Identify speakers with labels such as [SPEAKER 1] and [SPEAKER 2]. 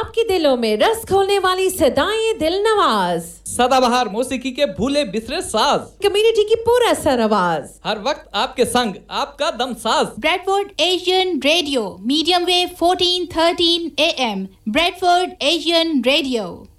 [SPEAKER 1] आपके दिलों में रस खोलने वाली सदाएं दिल नवाज,
[SPEAKER 2] सदाबहार मौसीकी के भूले बिसरे साज,
[SPEAKER 1] कम्युनिटी की पूरा सर आवाज,
[SPEAKER 2] हर वक्त आपके संग आपका दम साज।
[SPEAKER 3] Bradford Asian radio, medium wave 1413 AM, Bradford Asian radio.